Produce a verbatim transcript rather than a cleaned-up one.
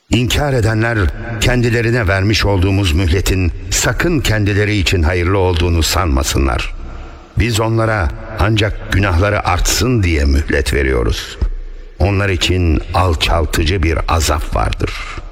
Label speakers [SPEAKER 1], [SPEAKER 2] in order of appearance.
[SPEAKER 1] İnkar edenler kendilerine vermiş olduğumuz mühletin sakın kendileri için hayırlı olduğunu sanmasınlar. Biz onlara ancak günahları artsın diye mühlet veriyoruz. Onlar için alçaltıcı bir azap vardır.''